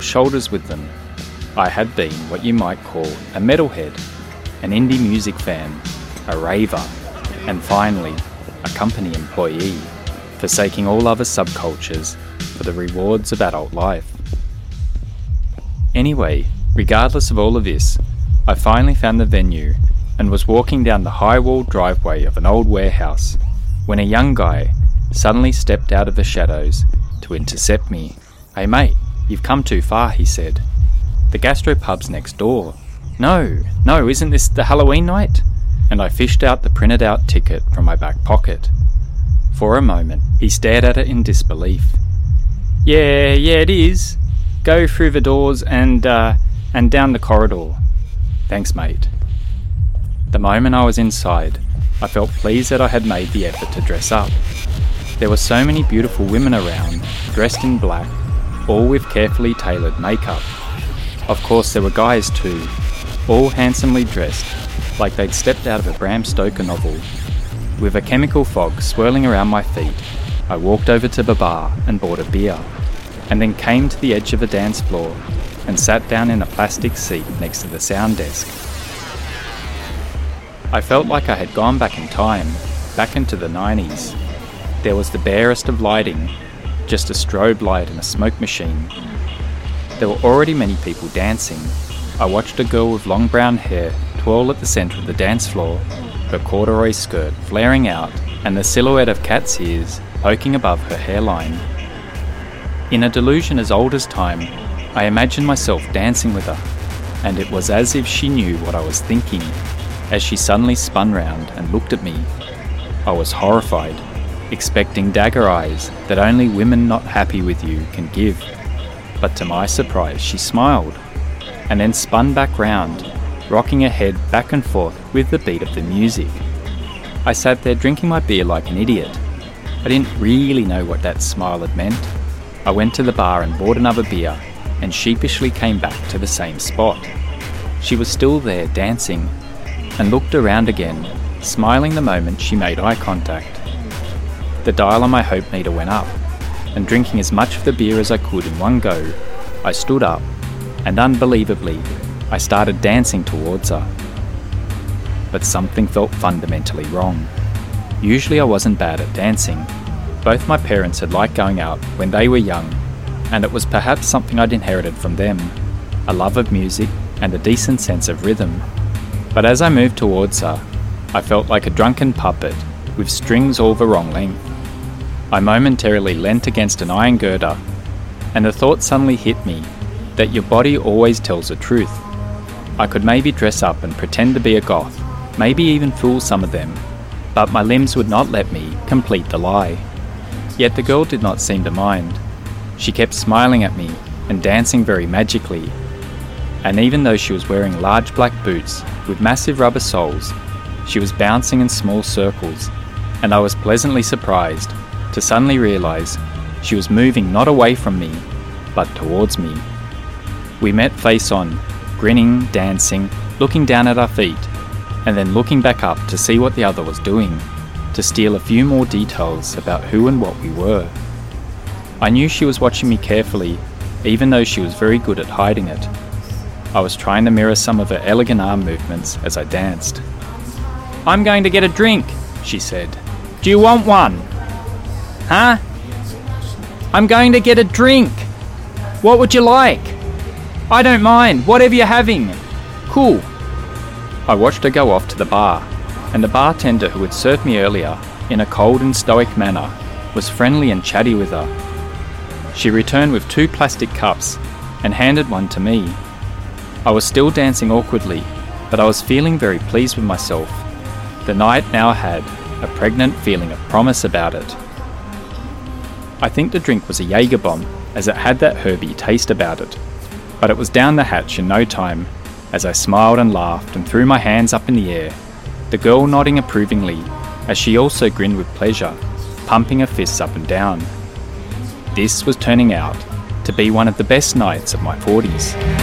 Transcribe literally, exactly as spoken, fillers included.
rubbed shoulders with them. I had been what you might call a metalhead, an indie music fan, a raver, and finally, a company employee, forsaking all other subcultures for the rewards of adult life. Anyway, regardless of all of this, I finally found the venue and was walking down the high-walled driveway of an old warehouse when a young guy suddenly stepped out of the shadows to intercept me. "Hey mate, you've come too far," he said. "The gastropub's next door." "No, no, isn't this the Halloween night?" And I fished out the printed out ticket from my back pocket. For a moment, he stared at it in disbelief. Yeah, yeah it is. Go through the doors and, uh, and down the corridor. Thanks mate. The moment I was inside, I felt pleased that I had made the effort to dress up. There were so many beautiful women around, dressed in black, all with carefully tailored makeup. Of course there were guys too, all handsomely dressed, like they'd stepped out of a Bram Stoker novel. With a chemical fog swirling around my feet, I walked over to the bar and bought a beer, and then came to the edge of the dance floor and sat down in a plastic seat next to the sound desk. I felt like I had gone back in time, back into the nineties. There was the barest of lighting, just a strobe light and a smoke machine. There were already many people dancing. I watched a girl with long brown hair twirl at the centre of the dance floor, her corduroy skirt flaring out and the silhouette of cat's ears poking above her hairline. In a delusion as old as time, I imagined myself dancing with her, and it was as if she knew what I was thinking, as she suddenly spun round and looked at me. I was horrified, expecting dagger eyes that only women not happy with you can give. But to my surprise, she smiled, and then spun back round, rocking her head back and forth with the beat of the music. I sat there drinking my beer like an idiot. I didn't really know what that smile had meant. I went to the bar and bought another beer, and sheepishly came back to the same spot. She was still there dancing, and looked around again, smiling the moment she made eye contact. The dial on my hope meter went up, and drinking as much of the beer as I could in one go, I stood up, and unbelievably, I started dancing towards her. But something felt fundamentally wrong. Usually I wasn't bad at dancing. Both my parents had liked going out when they were young, and it was perhaps something I'd inherited from them, a love of music and a decent sense of rhythm. But as I moved towards her, I felt like a drunken puppet with strings all the wrong length. I momentarily leant against an iron girder, and the thought suddenly hit me that your body always tells the truth. I could maybe dress up and pretend to be a goth, maybe even fool some of them, but my limbs would not let me complete the lie. Yet the girl did not seem to mind. She kept smiling at me and dancing very magically, and even though she was wearing large black boots with massive rubber soles, she was bouncing in small circles, and I was pleasantly surprised to suddenly realise she was moving not away from me, but towards me. We met face on, grinning, dancing, looking down at our feet, and then looking back up to see what the other was doing, to steal a few more details about who and what we were. I knew she was watching me carefully, even though she was very good at hiding it. I was trying to mirror some of her elegant arm movements as I danced. "I'm going to get a drink," she said. "Do you want one?" "Huh?" "I'm going to get a drink. What would you like?" "I don't mind, whatever you're having." "Cool." I watched her go off to the bar, and the bartender who had served me earlier, in a cold and stoic manner, was friendly and chatty with her. She returned with two plastic cups and handed one to me. I was still dancing awkwardly, but I was feeling very pleased with myself. The night now had a pregnant feeling of promise about it. I think the drink was a Jaeger bomb, as it had that herby taste about it, but it was down the hatch in no time, as I smiled and laughed and threw my hands up in the air, the girl nodding approvingly as she also grinned with pleasure, pumping her fists up and down. This was turning out to be one of the best nights of my forties.